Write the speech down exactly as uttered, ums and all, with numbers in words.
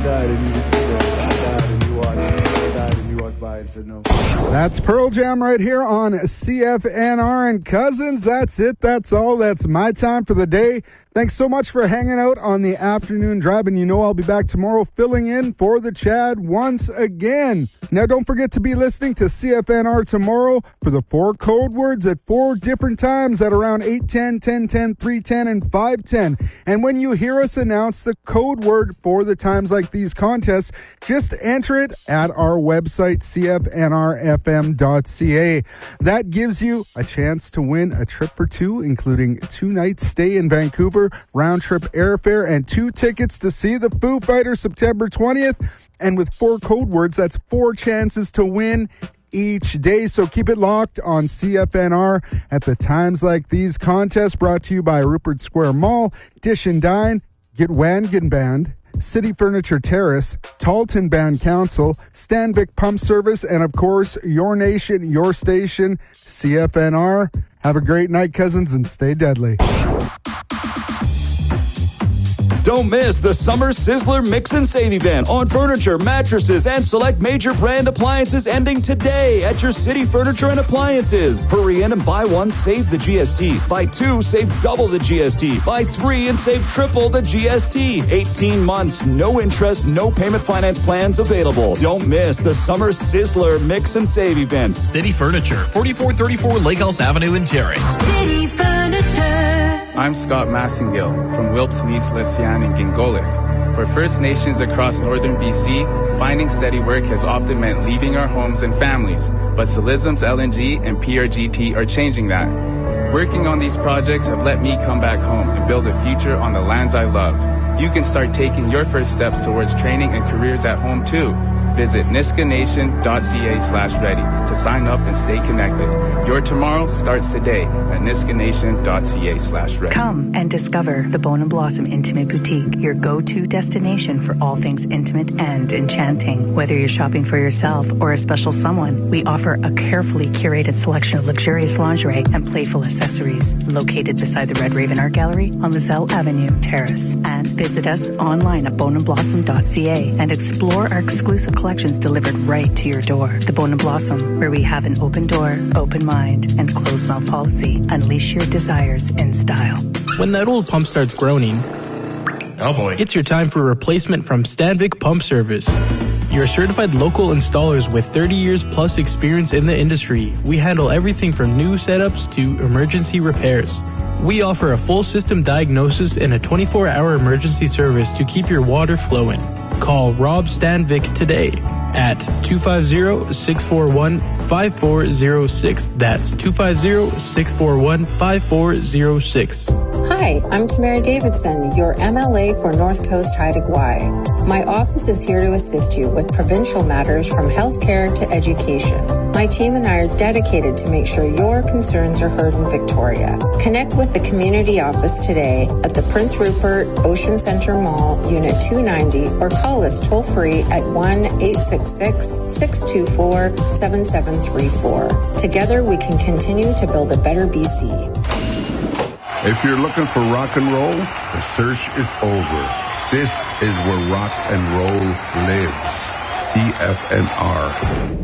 died and you just said, I died and you watched. I died and you walked by and said no. That's Pearl Jam right here on C F N R and Cousins. That's it. That's all. That's my time for the day. Thanks so much for hanging out on the afternoon drive, and you know I'll be back tomorrow filling in for the Chad once again. Now, don't forget to be listening to C F N R tomorrow for the four code words at four different times at around eight ten, ten ten, three ten, and five ten. And when you hear us announce the code word for the times like these contests, just enter it at our website, C F N R F M dot C A. That gives you a chance to win a trip for two, including two nights stay in Vancouver, round-trip airfare, and two tickets to see the Foo Fighters September twentieth. And with four code words, that's four chances to win each day. So keep it locked on C F N R at the times like these contests, brought to you by Rupert Square Mall, Dish and Dine, Get Wangan Band, City Furniture Terrace, Talton Band Council, Stanvik Pump Service, and of course, your nation, your station, C F N R. Have a great night, cousins, and stay deadly. Don't miss the Summer Sizzler Mix and Save event on furniture, mattresses, and select major brand appliances ending today at your City Furniture and Appliances. Hurry in and buy one, save the G S T. Buy two, save double the G S T. Buy three and save triple the G S T. eighteen months, no interest, no payment finance plans available. Don't miss the Summer Sizzler Mix and Save event. City Furniture, forty-four thirty-four Lake House Avenue in Terrace. City Furniture. I'm Scott Massengill from Wilpes, Nice, Lesian, and Gingolik. For First Nations across northern B C, finding steady work has often meant leaving our homes and families, but Silism's L N G and P R G T are changing that. Working on these projects have let me come back home and build a future on the lands I love. You can start taking your first steps towards training and careers at home too. Visit niskanation.ca slash ready to sign up and stay connected. Your tomorrow starts today at niskanation.ca slash ready. Come and discover the Bone and Blossom Intimate Boutique, your go-to destination for all things intimate and enchanting. Whether you're shopping for yourself or a special someone, we offer a carefully curated selection of luxurious lingerie and playful accessories. Located beside the Red Raven Art Gallery on Lizelle Avenue, Terrace. And visit us online at bone and blossom dot c a and explore our exclusive collections delivered right to your door. The Bone and Blossom, where we have an open door, open mind, and closed mouth policy. Unleash your desires in style. When that old pump starts groaning, oh boy, it's your time for a replacement from Stanvik Pump Service. You're certified local installers with thirty years plus experience in the industry. We handle everything from new setups to emergency repairs. We offer a full system diagnosis and a twenty-four hour emergency service to keep your water flowing. Call Rob Stanvik today at two five zero, six four one, five four zero six. That's two five zero, six four one, five four zero six. Hi, I'm Tamara Davidson, your M L A for North Coast Haida Gwaii. My office is here to assist you with provincial matters from healthcare to education. My team and I are dedicated to make sure your concerns are heard in Victoria. Connect with the community office today at the Prince Rupert Ocean Center Mall, Unit two ninety, or call us toll-free at one eight six six, six two four, seven seven three four. Together we can continue to build a better B C. If you're looking for rock and roll, the search is over. This is where rock and roll lives. C F N R.